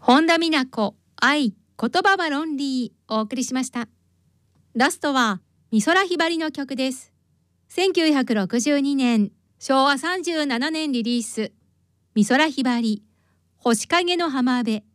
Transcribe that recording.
本田美奈子愛言葉はロンリーお送りしました。ラストは美空ひばりの曲です。1962年昭和37年リリース、美空ひばり星影の浜辺。